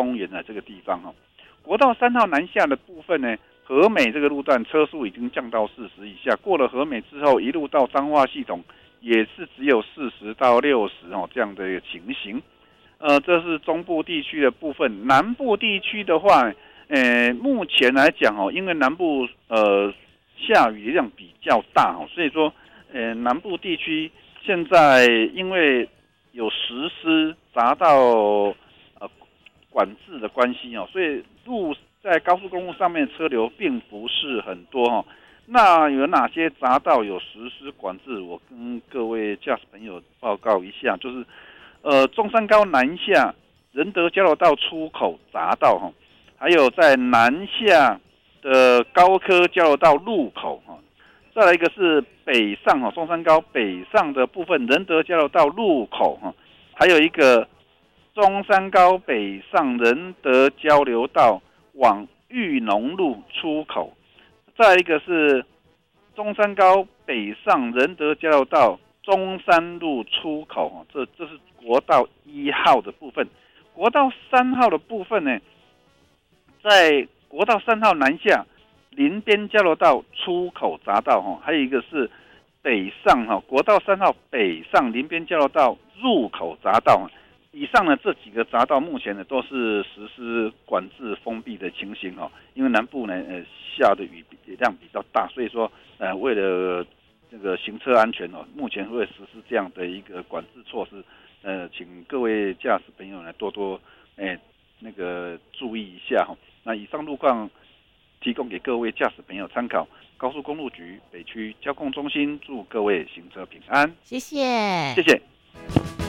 公园的这个地方哈。国道3号南下的部分呢，和美这个路段车速已经降到40以下，过了和美之后，一路到彰化系统也是只有40到60这样的一个情形。这是中部地区的部分。南部地区的话，目前来讲因为南部下雨量比较大所以说南部地区现在因为有实施匝道管制的关系所以在高速公路上面车流并不是很多那有哪些匝道有实施管制？我跟各位驾驶朋友报告一下，就是中山高南下仁德交流道出口匝道还有在南下的高科交流道入口再来一个是北上中山高北上的部分仁德交流道入口还有一个中山高北上仁德交流道往裕农路出口，再来一个是中山高北上仁德交流道中山路出口这是国道1号的部分。国道3号的部分呢，在国道3号南下林边交流道出口匝道还有一个是北上国道3号北上林边交流道入口匝道。以上呢这几个匝道目前呢都是实施管制封闭的情形因为南部呢下的雨量比较大，所以说为了这个行车安全目前会实施这样的一个管制措施，请各位驾驶朋友呢多多那个注意一下那以上路况提供给各位驾驶朋友参考。高速公路局北区交控中心祝各位行车平安， 谢谢， 谢谢。